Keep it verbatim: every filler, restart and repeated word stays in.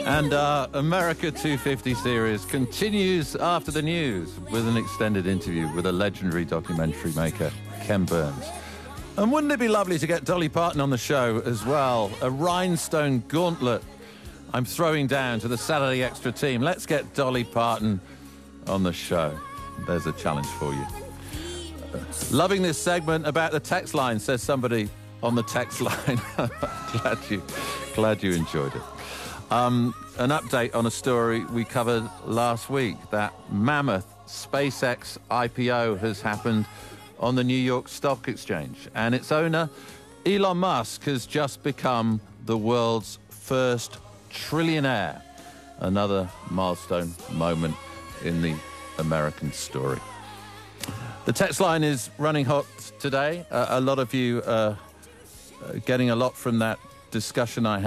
And our America two fifty series continues after the news with an extended interview with a legendary documentary maker, Ken Burns. And wouldn't it be lovely to get Dolly Parton on the show as well? A rhinestone gauntlet I'm throwing down to the Saturday Extra team. Let's get Dolly Parton on the show. There's a challenge for you. Loving this segment about the text line, says somebody on the text line. glad you, glad you enjoyed it. Um, an update on a story we covered last week. That mammoth SpaceX I P O has happened on the New York Stock Exchange. And its owner, Elon Musk, has just become the world's first trillionaire. Another milestone moment in the American story. The text line is running hot today. Uh, a lot of you are getting a lot from that discussion I had